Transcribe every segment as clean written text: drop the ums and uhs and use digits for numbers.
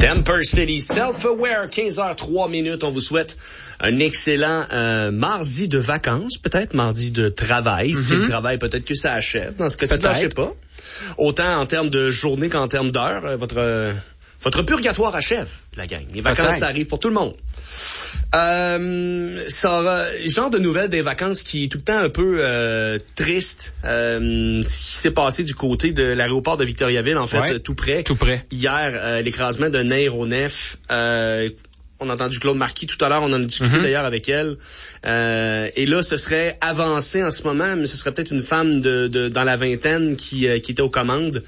Temper City, Self-Aware, 15h03. On vous souhaite un excellent mardi de vacances, peut-être mardi de travail. Si le travail, peut-être que ça achève. Dans ce cas-ci, je sais pas. Autant en termes de journée qu'en termes d'heures, votre purgatoire achève, la gang. Les vacances, ça arrive pour tout le monde. Ça aura genre de nouvelles des vacances qui est tout le temps un peu triste. Ce qui s'est passé du côté de l'aéroport de Victoriaville, en fait, tout près. Hier, l'écrasement d'un aéronef. On a entendu Claude Marquis tout à l'heure, on en a discuté d'ailleurs avec elle. Et là, ce serait avancé en ce moment, mais ce serait peut-être une femme dans la vingtaine qui était aux commandes.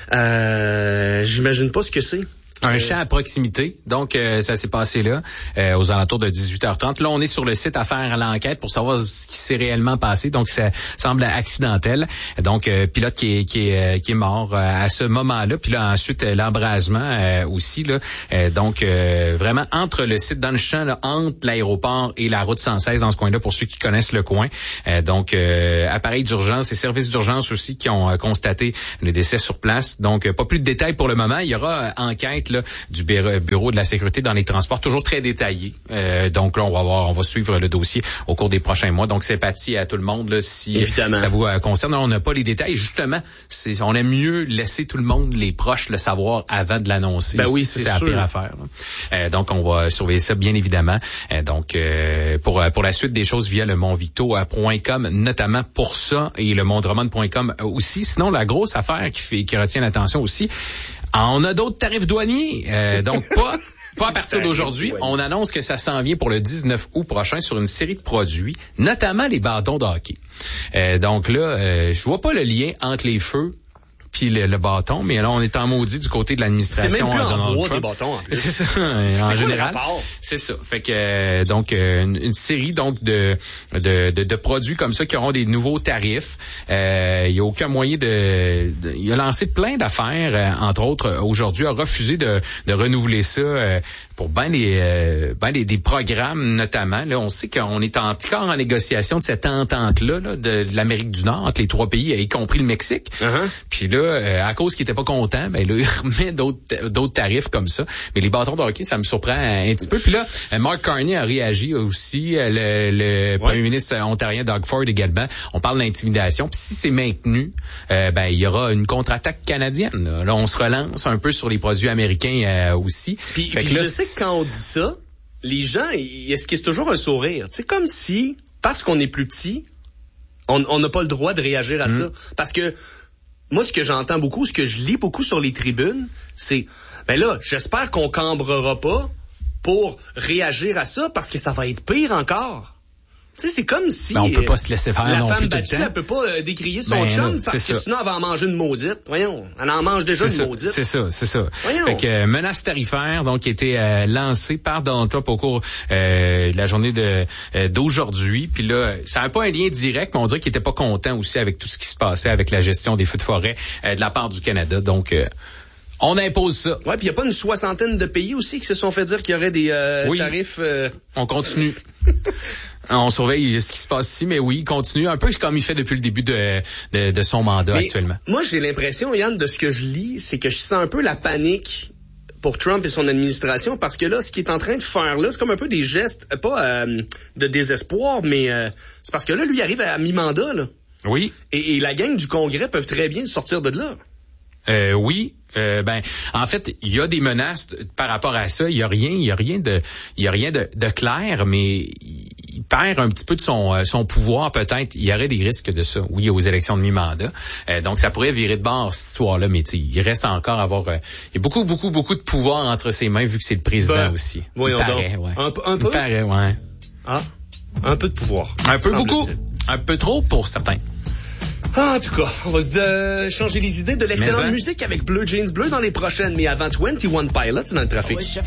J'imagine pas ce que c'est. Un champ à proximité. Donc, ça s'est passé là, aux alentours de 18h30. Là, on est sur le site à faire l'enquête pour savoir ce qui s'est réellement passé. Donc, ça semble accidentel. Donc, pilote qui est mort à ce moment-là. Puis là, ensuite, l'embrasement aussi. Là. Donc, vraiment, entre le site, dans le champ, là, entre l'aéroport et la route 116, dans ce coin-là, pour ceux qui connaissent le coin. Donc, appareil d'urgence et services d'urgence aussi qui ont constaté le décès sur place. Donc, pas plus de détails pour le moment. Il y aura enquête là, du bureau de la sécurité dans les transports, toujours très détaillé. Donc là, on va suivre le dossier au cours des prochains mois. Donc, sympathie à tout le monde là, si ça vous concerne. On n'a pas les détails. Justement, on aime mieux laisser tout le monde, les proches, le savoir avant de l'annoncer. Ben oui, c'est la pire affaire. Donc, on va surveiller ça, bien évidemment. Donc, pour la suite des choses via le montvicto.com, notamment pour ça, et le mondroman.com aussi. Sinon, la grosse affaire qui retient l'attention aussi, on a d'autres tarifs douaniers, donc pas à partir d'aujourd'hui. On annonce que ça s'en vient pour le 19 août prochain sur une série de produits, notamment les bâtons de hockey. Donc là, je vois pas le lien entre les feux puis le bâton, mais là, on est en maudit du côté de l'administration. C'est même plus en bois, Trump. des bâtons, en plus. C'est ça, en général. C'est ça. Fait que, donc, une série, donc, de produits comme ça qui auront des nouveaux tarifs. Il y a aucun moyen il a lancé plein d'affaires, entre autres, aujourd'hui, a refusé de renouveler ça, pour des programmes, notamment. Là, on sait qu'on est encore en négociation de cette entente-là, là, de l'Amérique du Nord, entre les trois pays, y compris le Mexique. Puis là, à cause qu'il était pas content, ben là, il remet d'autres tarifs comme ça. Mais les bâtons de hockey, ça me surprend un petit peu. Puis là, Mark Carney a réagi aussi, le premier ministre ontarien Doug Ford également. On parle d'intimidation. Puis si c'est maintenu, il y aura une contre-attaque canadienne. Là, on se relance un peu sur les produits américains aussi. Puis je sais que quand on dit ça, les gens, ils esquissent toujours un sourire. C'est comme si, parce qu'on est plus petit, on n'a pas le droit de réagir à ça. Parce que moi, ce que j'entends beaucoup, ce que je lis beaucoup sur les tribunes, c'est, j'espère qu'on cambrera pas pour réagir à ça parce que ça va être pire encore. Tu sais, c'est comme si on peut pas se laisser faire la non femme plus battue, elle peut pas décrier son chum parce que sinon elle va en manger une maudite. Voyons, elle en mange déjà une maudite. C'est ça. Voyons. Fait que menace tarifaire donc qui a été lancée par Donald Trump au cours de la journée d'aujourd'hui. Puis là, ça n'a pas un lien direct, mais on dirait qu'il était pas content aussi avec tout ce qui se passait avec la gestion des feux de forêt de la part du Canada. Donc on impose ça. Ouais, puis il y a pas une 60aine de pays aussi qui se sont fait dire qu'il y aurait des tarifs. On continue. On surveille ce qui se passe ici, mais oui, il continue un peu comme il fait depuis le début de son mandat actuellement. Moi, j'ai l'impression, Yann, de ce que je lis, c'est que je sens un peu la panique pour Trump et son administration, parce que là, ce qu'il est en train de faire là, c'est comme un peu des gestes, pas de désespoir, mais c'est parce que là, lui, il arrive à mi-mandat, là. Oui. Et la gang du Congrès peuvent très bien sortir de là. Oui. En fait, il y a des menaces par rapport à ça. Il y a rien de clair, mais il perd un petit peu de son pouvoir, peut-être. Il y aurait des risques de ça, oui, aux élections de mi-mandat. Donc, ça pourrait virer de bord, cette histoire-là, mais il reste encore à avoir... il y a beaucoup de pouvoir entre ses mains, vu que c'est le président aussi. Voyons donc. Ouais. Un peu? Il paraît, ouais. Ah, un peu de pouvoir. Un peu beaucoup. Un peu trop pour certains. En tout cas, on va se changer les idées de l'excellente musique avec Bleu Jeans Bleu dans les prochaines. Mais avant, 21 Pilots dans le trafic.